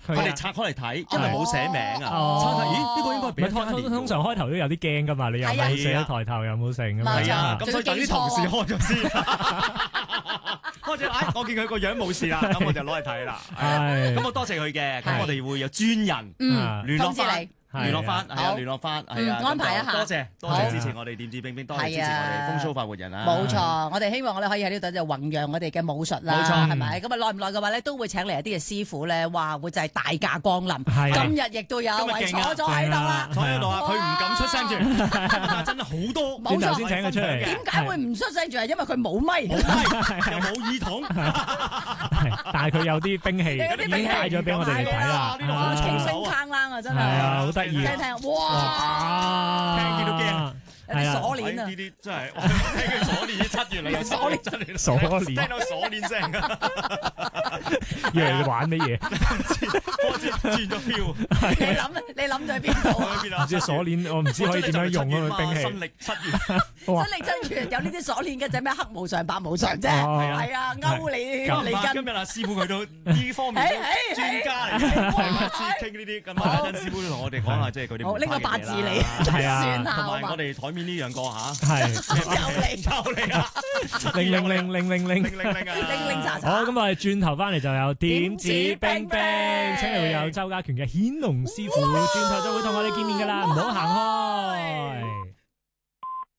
佢哋拆開嚟睇，因為冇寫名啊。拆睇，咦？呢個應該係俾通常開頭都有啲驚噶嘛，你又冇寫抬頭，又冇成咁啊。咁所以等啲同事開咗先，開咗，我見佢個樣冇事啦，咁我就攞嚟睇啦。咁我多謝佢嘅，咁我哋會有專人聯絡翻。聯絡翻，係啊，聯絡翻，係啊， 安排一下。 多謝支持我哋點指兵兵，多謝支持我哋風騷快活人啊！ 冇錯，我哋希望我哋可以喺呢度就弘揚我哋嘅武術啦， 冇錯， 係咪？咁啊，耐唔耐嘅話咧，都會請嚟一啲嘅師傅咧，話會就係大駕光臨。今日亦都有一位坐咗喺度啦， 坐喺度啊！佢唔敢出聲住，真係好多。 冇錯， 先請佢出嚟。 點解會唔出聲住？係因為佢冇咪， 又冇耳筒， 但係佢有啲兵器，已經帶咗俾我哋嚟睇啦。 哇，清聲鏗啷啊，真係。 係啊，好得意。 聽聽，哇！ 聽見都驚。 有啲鎖鏈啊！ 呢啲真係聽佢鎖鏈7月嚟，有鎖鏈真係鎖鏈， 聽到鎖鏈聲啊！ 以為你玩乜嘢？ 我知轉咗 feel。 你諗咗喺邊度啊？ 唔知鎖鏈，我唔知可以點樣用啊！兵器。 新曆7月， 新曆7月有呢啲鎖鏈嘅就咩黑無常白無常啫，係啊，勾你根。 今日阿師傅佢都呢方面嘅專家嚟嘅，傾呢啲咁啊，阿曾師傅都同我哋講下，即係佢啲。 好，拎個八字嚟，算下。 同埋我哋台面呢兩個嚇， 係又嚟啊！ 零查查。 好，咁我哋轉頭翻嚟就有點指兵兵，請嚟會有周家權嘅顯龍師傅，轉頭就會同我哋見面噶啦，唔好行開。